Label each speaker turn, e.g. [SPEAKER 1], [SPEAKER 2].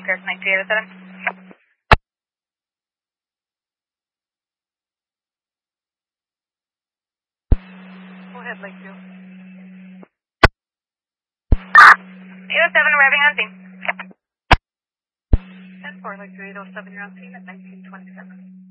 [SPEAKER 1] Paris 9207.
[SPEAKER 2] Go ahead, Lakeview.
[SPEAKER 1] 807, arriving on scene.
[SPEAKER 2] 10-4, Lakeview 807, you're on scene at 1927.